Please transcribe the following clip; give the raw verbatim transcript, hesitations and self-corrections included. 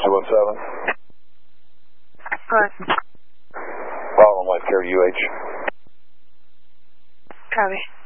two one seven. Good. Follow on life care U H. Copy.